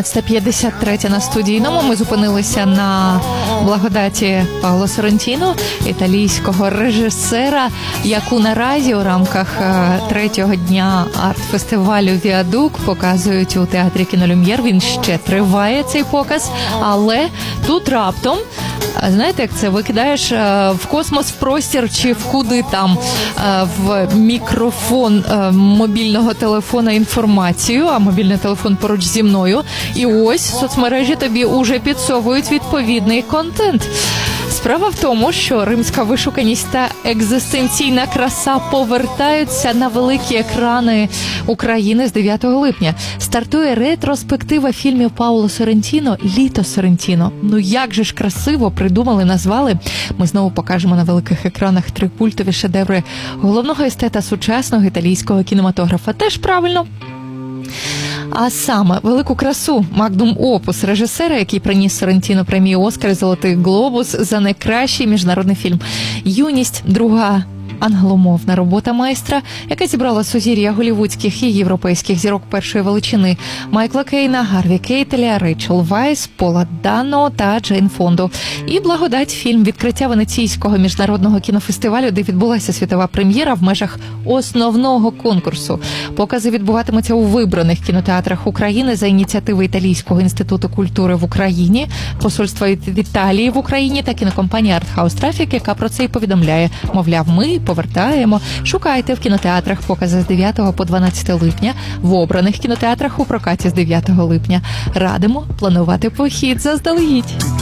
19:53 на студійному. Ми зупинилися на благодаті Паоло Соррентіно, італійського режисера, яку наразі у рамках третього дня арт-фестивалю «Віадук» показують у театрі «Кінолюм'єр». Він ще триває, цей показ, але тут раптом, знаєте, як це, викидаєш в космос, в простір чи в куди там, в мікрофон мобільного телефона інформацію, а мобільний телефон поруч зі мною, і ось соцмережі тобі уже підсовують відповідний контент. Справа в тому, що римська вишуканість та екзистенційна краса повертаються на великі екрани України з 9 липня. Стартує ретроспектива фільмів Паоло Соррентіно «Літо Соррентіно». Ну як же ж красиво придумали, назвали. Ми знову покажемо на великих екранах три культові шедеври головного естета сучасного італійського кінематографа. Теж правильно. А саме велику красу, магнум опус режисера, який приніс Соррентіно премію «Оскар» і «Золотий глобус» за найкращий міжнародний фільм. «Юність» – друга англомовна робота майстра, яка зібрала сузір'я голівудських і європейських зірок першої величини: Майкла Кейна, Гарві Кейтеля, Рейчел Вайс, Пола Дано та Джейн Фонду. І «Благодать» – фільм відкриття Венеційського міжнародного кінофестивалю, де відбулася світова прем'єра в межах основного конкурсу. Покази відбуватимуться у вибраних кінотеатрах України за ініціативи Італійського інституту культури в Україні, посольства Італії в Україні та кінокомпанії «Артхаус Трафік», яка про це й повідомляє. Мовляв, ми повертаємо. Шукайте в кінотеатрах покази з 9 по 12 липня, в обраних кінотеатрах у прокаті з 9 липня. Радимо планувати похід заздалегідь.